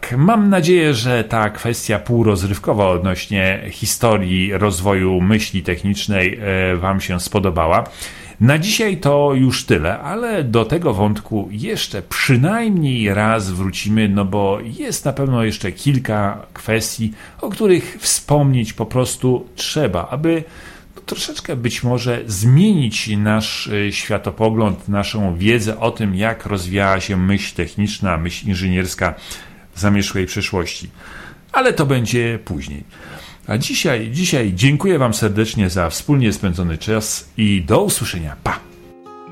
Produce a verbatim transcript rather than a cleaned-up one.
tak, mam nadzieję, że ta kwestia półrozrywkowa odnośnie historii rozwoju myśli technicznej Wam się spodobała. Na dzisiaj to już tyle, ale do tego wątku jeszcze przynajmniej raz wrócimy, no bo jest na pewno jeszcze kilka kwestii, o których wspomnieć po prostu trzeba, aby troszeczkę być może zmienić nasz światopogląd, naszą wiedzę o tym, jak rozwijała się myśl techniczna, myśl inżynierska w zamierzchłej przeszłości. Ale to będzie później. A dzisiaj, dzisiaj dziękuję Wam serdecznie za wspólnie spędzony czas i do usłyszenia. Pa!